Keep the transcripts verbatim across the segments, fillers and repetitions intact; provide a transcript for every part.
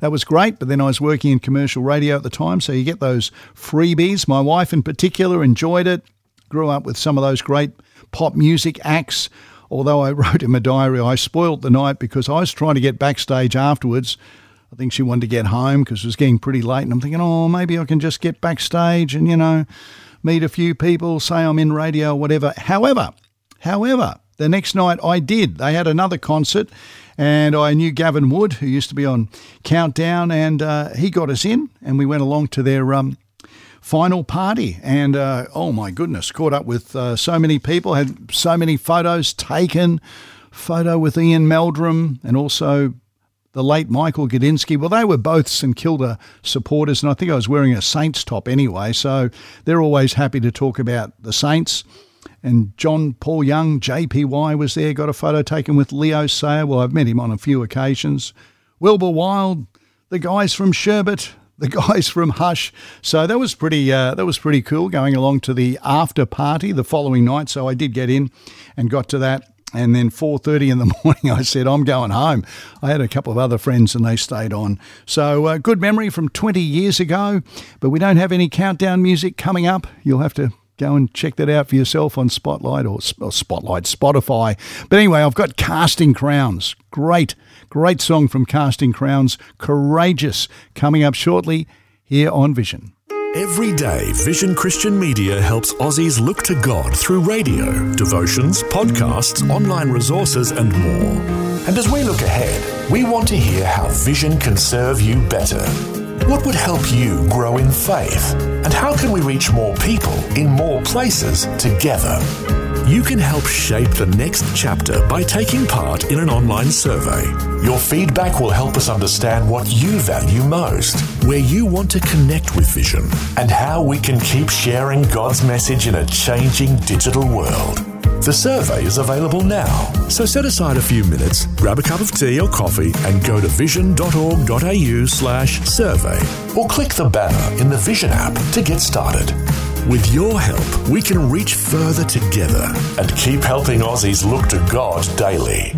that was great. But then I was working in commercial radio at the time, so you get those freebies. My wife in particular enjoyed it. Grew up with some of those great pop music acts. Although I wrote in my diary, I spoilt the night because I was trying to get backstage afterwards. I think she wanted to get home because it was getting pretty late. And I'm thinking, oh, maybe I can just get backstage and, you know, meet a few people, say I'm in radio or whatever. However, however, the next night I did. They had another concert and I knew Gavin Wood, who used to be on Countdown, and uh, he got us in and we went along to their um, final party. And, uh, oh, my goodness, caught up with uh, so many people, had so many photos taken, photo with Ian Meldrum and also the late Michael Gudinski. Well, they were both St Kilda supporters, and I think I was wearing a Saints top anyway, so they're always happy to talk about the Saints. And John Paul Young, J P Y, was there, got a photo taken with Leo Sayer. Well, I've met him on a few occasions. Wilbur Wilde, the guys from Sherbet, the guys from Hush. So that was pretty uh, that was pretty cool, going along to the after party the following night. So I did get in and got to that. And then four thirty in the morning, I said, I'm going home. I had a couple of other friends and they stayed on. So uh, good memory from twenty years ago, but we don't have any countdown music coming up. You'll have to go and check that out for yourself on Spotlight or, or Spotlight, Spotify. But anyway, I've got Casting Crowns. Great, great song from Casting Crowns, Courageous, coming up shortly here on Vision. Every day, Vision Christian Media helps Aussies look to God through radio, devotions, podcasts, online resources and more. And as we look ahead, we want to hear how Vision can serve you better. What would help you grow in faith? And how can we reach more people in more places together? You can help shape the next chapter by taking part in an online survey. Your feedback will help us understand what you value most, where you want to connect with Vision, and how we can keep sharing God's message in a changing digital world. The survey is available now. So set aside a few minutes, grab a cup of tea or coffee and go to vision.org.au slash survey. Or click the banner in the Vision app to get started. With your help, we can reach further together and keep helping Aussies look to God daily.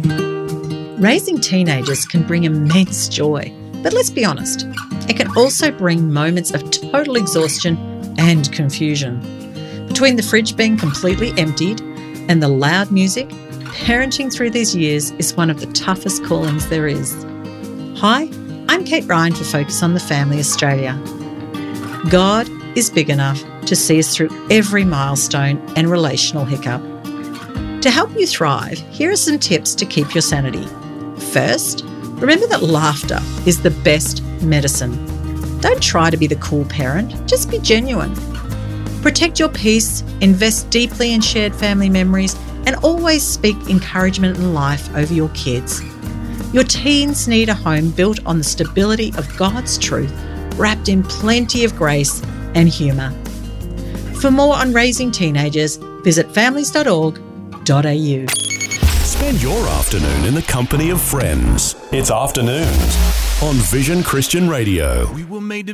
Raising teenagers can bring immense joy, but let's be honest, it can also bring moments of total exhaustion and confusion. Between the fridge being completely emptied and the loud music, parenting through these years is one of the toughest callings there is. Hi, I'm Kate Ryan for Focus on the Family Australia. God is big enough to see us through every milestone and relational hiccup. To help you thrive, here are some tips to keep your sanity. First, remember that laughter is the best medicine. Don't try to be the cool parent, just be genuine. Protect your peace, invest deeply in shared family memories, and always speak encouragement and life over your kids. Your teens need a home built on the stability of God's truth, wrapped in plenty of grace and humour. For more on raising teenagers, visit families dot org dot a u. Spend your afternoon in the company of friends. It's Afternoons on Vision Christian Radio. We were made to